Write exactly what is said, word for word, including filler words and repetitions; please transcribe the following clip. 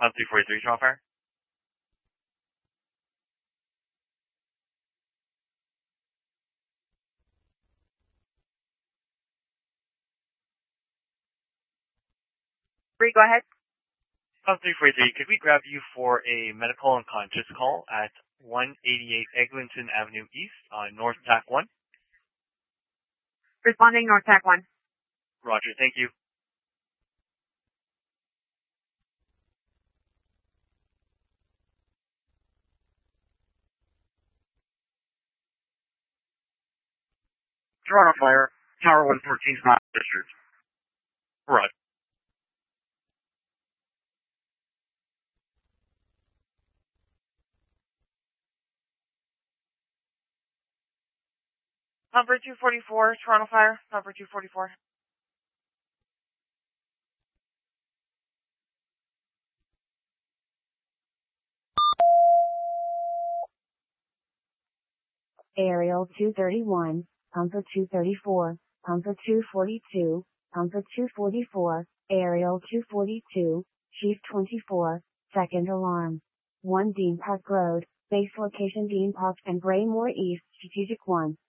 Pump three forty-three, Toronto Fire. Bree, go ahead. Pump three forty-three, could we grab you for a medical unconscious call at one eighty-eight Eglinton Avenue East on North T A C one? Responding, North T A C one. Roger, thank you. Toronto Fire, Tower one fourteen, not district. Roger. Number two forty-four, Toronto Fire, number two forty-four. Aerial two thirty-one, Pumper two thirty-four, Pumper two forty-two, Pumper two forty-four, Aerial two forty-two, Chief twenty-four, second alarm. one Dean Park Road, base location Dean Park and Braymore East, Strategic one.